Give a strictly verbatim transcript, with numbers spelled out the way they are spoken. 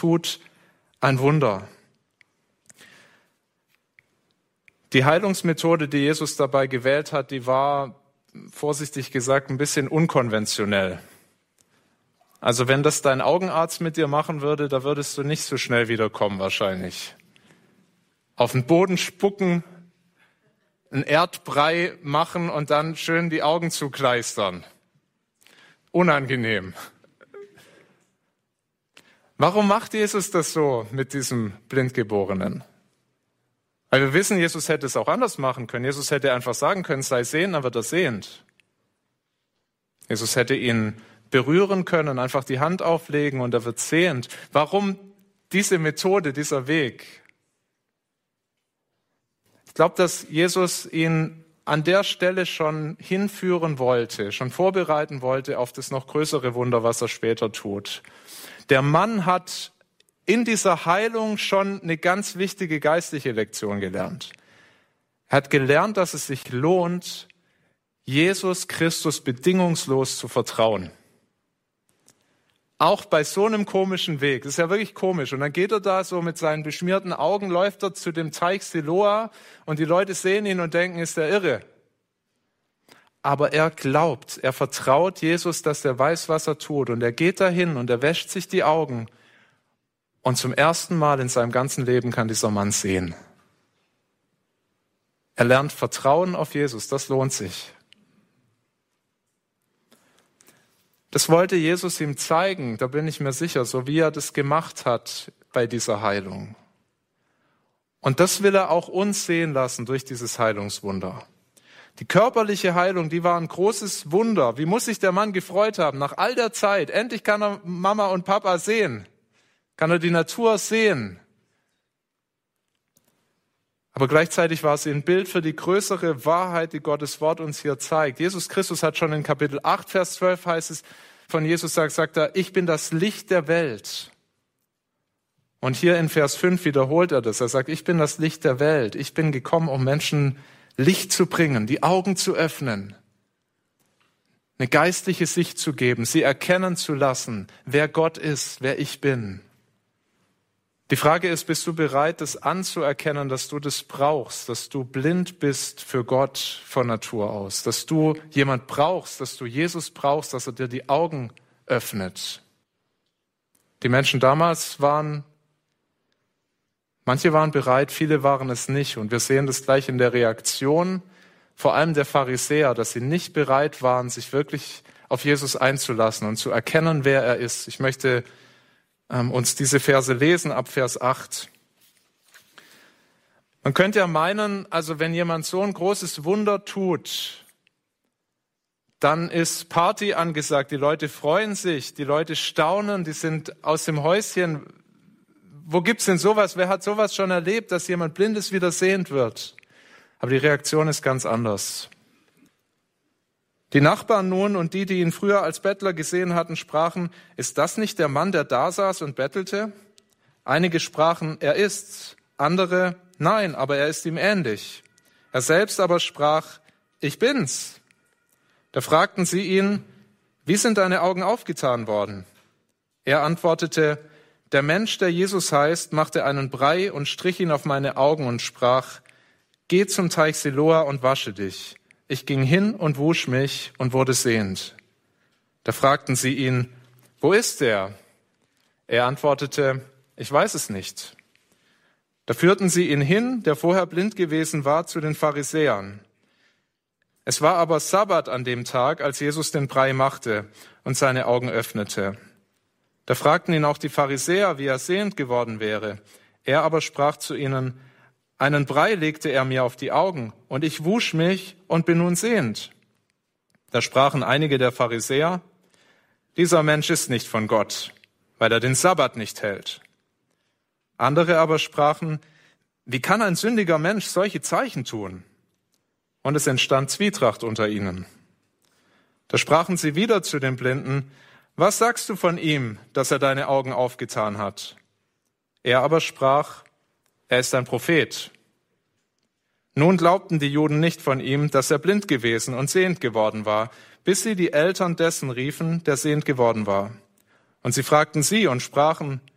tut ein Wunder. Die Heilungsmethode, die Jesus dabei gewählt hat, die war, vorsichtig gesagt, ein bisschen unkonventionell. Also wenn das dein Augenarzt mit dir machen würde, da würdest du nicht so schnell wiederkommen wahrscheinlich. Auf den Boden spucken, einen Erdbrei machen und dann schön die Augen zukleistern. Unangenehm. Warum macht Jesus das so mit diesem Blindgeborenen? Weil wir wissen, Jesus hätte es auch anders machen können. Jesus hätte einfach sagen können, sei sehend, dann wird er sehend. Jesus hätte ihn berühren können, einfach die Hand auflegen und er wird sehend. Warum diese Methode, dieser Weg? Ich glaube, dass Jesus ihn an der Stelle schon hinführen wollte, schon vorbereiten wollte auf das noch größere Wunder, was er später tut. Der Mann hat in dieser Heilung schon eine ganz wichtige geistliche Lektion gelernt. Er hat gelernt, dass es sich lohnt, Jesus Christus bedingungslos zu vertrauen. Auch bei so einem komischen Weg. Das ist ja wirklich komisch. Und dann geht er da so mit seinen beschmierten Augen, läuft er zu dem Teich Siloa und die Leute sehen ihn und denken, ist er irre. Aber er glaubt, er vertraut Jesus, dass er weiß, was er tut. Und er geht dahin und er wäscht sich die Augen. Und zum ersten Mal in seinem ganzen Leben kann dieser Mann sehen. Er lernt Vertrauen auf Jesus, das lohnt sich. Das wollte Jesus ihm zeigen, da bin ich mir sicher, so wie er das gemacht hat bei dieser Heilung. Und das will er auch uns sehen lassen durch dieses Heilungswunder. Die körperliche Heilung, die war ein großes Wunder. Wie muss sich der Mann gefreut haben? Nach all der Zeit, endlich kann er Mama und Papa sehen, kann er die Natur sehen. Aber gleichzeitig war sie ein Bild für die größere Wahrheit, die Gottes Wort uns hier zeigt. Jesus Christus hat schon in Kapitel acht, Vers zwölf heißt es, von Jesus sagt, sagt er, ich bin das Licht der Welt. Und hier in Vers fünf wiederholt er das. Er sagt, ich bin das Licht der Welt. Ich bin gekommen, um Menschen Licht zu bringen, die Augen zu öffnen, eine geistliche Sicht zu geben, sie erkennen zu lassen, wer Gott ist, wer ich bin. Die Frage ist, bist du bereit, das anzuerkennen, dass du das brauchst, dass du blind bist für Gott von Natur aus, dass du jemand brauchst, dass du Jesus brauchst, dass er dir die Augen öffnet. Die Menschen damals waren, manche waren bereit, viele waren es nicht. Und wir sehen das gleich in der Reaktion, vor allem der Pharisäer, dass sie nicht bereit waren, sich wirklich auf Jesus einzulassen und zu erkennen, wer er ist. Ich möchte uns diese Verse lesen ab Vers acht. Man könnte ja meinen, also wenn jemand so ein großes Wunder tut, dann ist Party angesagt, die Leute freuen sich, die Leute staunen, die sind aus dem Häuschen. Wo gibt's denn sowas? Wer hat sowas schon erlebt, dass jemand Blindes wieder sehend wird? Aber die Reaktion ist ganz anders. Die Nachbarn nun und die, die ihn früher als Bettler gesehen hatten, sprachen, ist das nicht der Mann, der da saß und bettelte? Einige sprachen, er ist's. Andere, nein, aber er ist ihm ähnlich. Er selbst aber sprach, ich bin's. Da fragten sie ihn, wie sind deine Augen aufgetan worden? Er antwortete, der Mensch, der Jesus heißt, machte einen Brei und strich ihn auf meine Augen und sprach, geh zum Teich Siloa und wasche dich. Ich ging hin und wusch mich und wurde sehend. Da fragten sie ihn, wo ist er? Er antwortete, ich weiß es nicht. Da führten sie ihn hin, der vorher blind gewesen war, zu den Pharisäern. Es war aber Sabbat an dem Tag, als Jesus den Brei machte und seine Augen öffnete. Da fragten ihn auch die Pharisäer, wie er sehend geworden wäre. Er aber sprach zu ihnen, einen Brei legte er mir auf die Augen, und ich wusch mich und bin nun sehend. Da sprachen einige der Pharisäer, dieser Mensch ist nicht von Gott, weil er den Sabbat nicht hält. Andere aber sprachen, wie kann ein sündiger Mensch solche Zeichen tun? Und es entstand Zwietracht unter ihnen. Da sprachen sie wieder zu dem Blinden, was sagst du von ihm, dass er deine Augen aufgetan hat? Er aber sprach, er ist ein Prophet. Nun glaubten die Juden nicht von ihm, dass er blind gewesen und sehend geworden war, bis sie die Eltern dessen riefen, der sehend geworden war. Und sie fragten sie und sprachen,